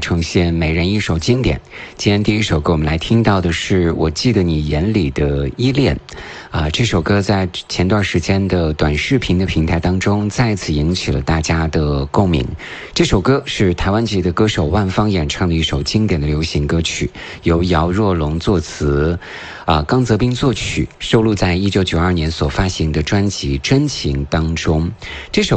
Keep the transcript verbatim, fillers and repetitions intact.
呈现每人一首经典。今天第一首歌我们来听到的是我记得你眼里的依恋啊，这首歌在前段时间的短视频的平台当中再次引起了大家的共鸣。这首歌是台湾籍的歌手万芳演唱的一首经典的流行歌曲，由姚若龙作词，啊，刚泽斌作曲，收录在一九九二年所发行的专辑《真情》当中。这首